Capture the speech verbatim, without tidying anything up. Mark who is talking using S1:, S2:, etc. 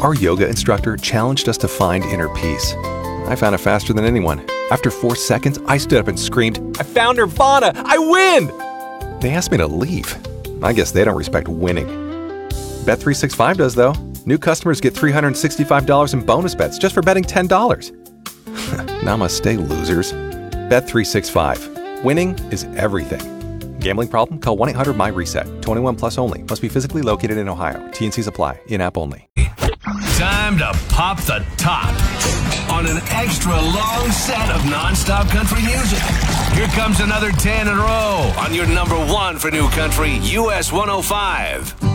S1: Our yoga instructor challenged us to find inner peace. I found it faster than anyone. After four seconds, I stood up and screamed, "I found Nirvana! I win!" They asked me to leave. I guess they don't respect winning. Bet three sixty-five does, though. New customers get three hundred sixty-five dollars in bonus bets just for betting ten dollars. Namaste, losers. Bet three sixty-five. Winning is everything. Gambling problem? Call one eight hundred my reset. twenty-one plus only. Must be physically located in Ohio. T and Cs apply. In-app only.
S2: Time to pop the top on an extra long set of non-stop country music. Here comes another ten in a row on your number one for new country, U S one oh five.